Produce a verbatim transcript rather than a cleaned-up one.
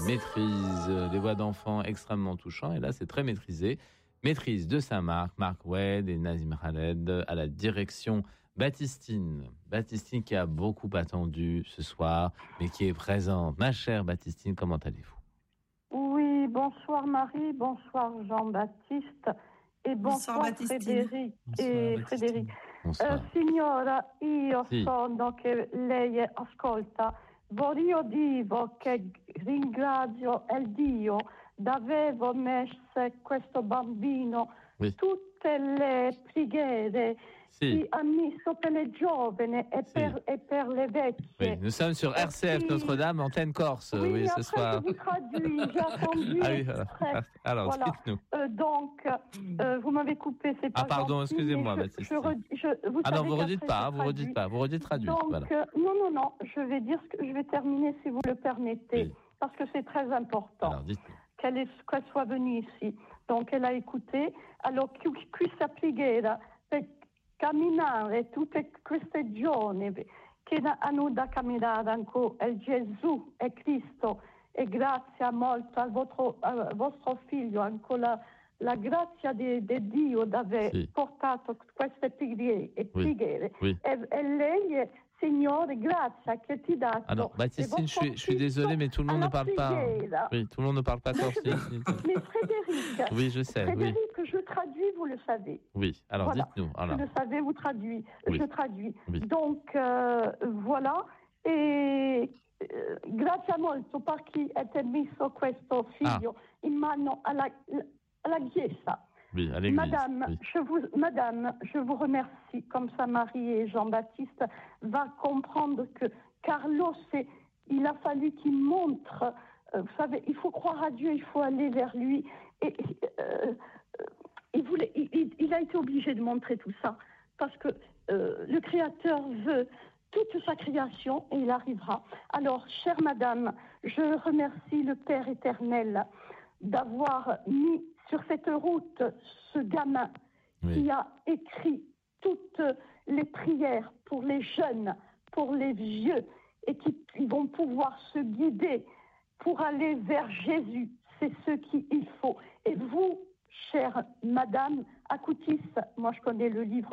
maîtrise, euh, des voix d'enfants extrêmement touchants. Et là, c'est très maîtrisé. Maîtrise de Saint-Marc, Marc Wade et Nazim Khaled à la direction. Baptistine, Baptistine qui a beaucoup attendu ce soir, mais qui est présente. Ma chère Baptistine, comment allez-vous ? Oui, bonsoir Marie, bonsoir Jean-Baptiste et bonsoir, bonsoir Frédéric bonsoir, et Baptistine. Frédéric. Bonsoir. Uh, signora, io sì. sono che lei ascolta. Voglio dire che ringrazio il Dio d'aver messo questo bambino oui. tutte le preghiere sì. che ha messo per le giovani e, sì. per, et per le vecchie. Oui, nous sommes sur R C F puis, Notre-Dame, antenne Corse, oui, oui, ce après soir. Je vous traduis, j'ai attendu. Ah oui, alors, alors voilà. dites-nous. Euh, donc, euh, vous m'avez coupé, c'est pas Ah pardon, gentil, excusez-moi, je, Baptiste. Je, je, je, vous ah non, vous ne redites pas, vous redites pas, vous redites traduit. Donc, voilà. euh, non, non, non, je vais dire ce que je vais terminer si vous le permettez, oui. parce que c'est très important. Alors, dites-nous. Qu'elle, est, qu'elle soit venue ici. Donc, elle a écouté. Alors, questa preghiera per camminare tutte queste giorni che hanno da camminare ancora il Gesù e Cristo, e grazie molto al vostro, al vostro figlio, ancora la grazia di, di Dio di aver sì. portato queste preghiere. E, oui. oui. e, e lei, Signore, grazie che ti dà. Alors, Baptistine, je suis, je suis désolé, mais tout le monde ne parle pas. Oui, tout le monde ne parle pas corse. Mais Frédéric, oui, je sais. Frédéric, oui. je traduis, vous le savez. Oui, alors voilà. dites-nous. Alors. Je le savais, vous traduisez. Oui. Je traduis. Oui. Donc, euh, voilà. E eh, grazie molto per chi ha messo questo figlio ah. in mano alla, alla Chiesa. Oui, à l'église. Madame, oui. je vous, Madame, je vous remercie. Comme ça, Marie et Jean-Baptiste va comprendre que Carlos, il a fallu qu'il montre. Euh, vous savez, il faut croire à Dieu, il faut aller vers lui. Et euh, il, voulait, il, il a été obligé de montrer tout ça parce que euh, le Créateur veut toute sa création et il arrivera. Alors, chère Madame, je remercie le Père éternel d'avoir mis sur cette route ce gamin oui. qui a écrit toutes les prières pour les jeunes, pour les vieux, et qui vont pouvoir se guider pour aller vers Jésus. C'est ce qu'il faut. Et vous, chère Madame Akoutis, moi je connais le livre